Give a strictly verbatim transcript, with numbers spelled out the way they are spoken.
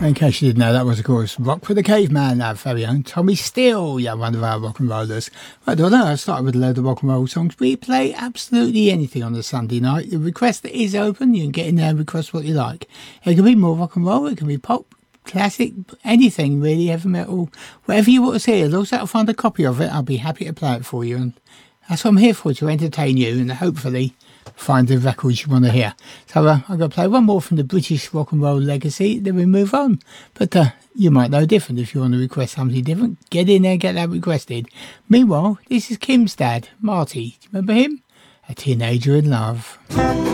In case you didn't know, that was, of course, Rock for the Caveman, our very own Tommy Steele, yeah, one of our rock and rollers. Right, although I started with a load of rock and roll songs, we play absolutely anything on a Sunday night. The request is open. You can get in there and request what you like. It can be more rock and roll, it can be pop, classic, anything really, heavy metal, whatever you want to see. As long as I'll find a copy of it, I'll be happy to play it for you. And that's what I'm here for, to entertain you and hopefully find the records you want to hear. So uh, I'm going to play one more from the British rock and roll legacy, then we move on. But uh, you might know different. If you want to request something different, get in there and get that requested. Meanwhile, this is Kim's dad, Marty. Do you remember him? A Teenager in Love.